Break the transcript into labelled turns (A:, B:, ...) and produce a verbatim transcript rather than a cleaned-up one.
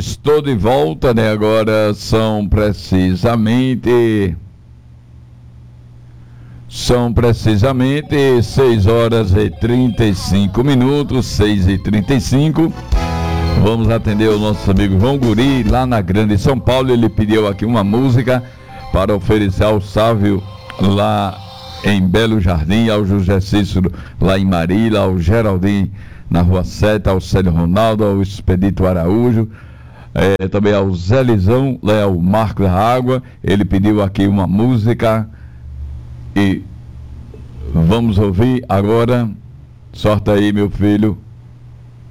A: Estou de volta, né? Agora são precisamente... São precisamente seis horas e trinta e cinco minutos, seis e trinta e cinco. Vamos atender o nosso amigo João Guri, lá na Grande São Paulo. Ele pediu aqui uma música para oferecer ao Sávio, lá em Belo Jardim, ao José Cícero, lá em Marília, ao Geraldinho, na Rua sete, ao Célio Ronaldo, ao Expedito Araújo, é, também ao Zé Lizão, lá ao Marco da Água. Ele pediu aqui uma música e vamos ouvir agora. Sorta aí, meu filho.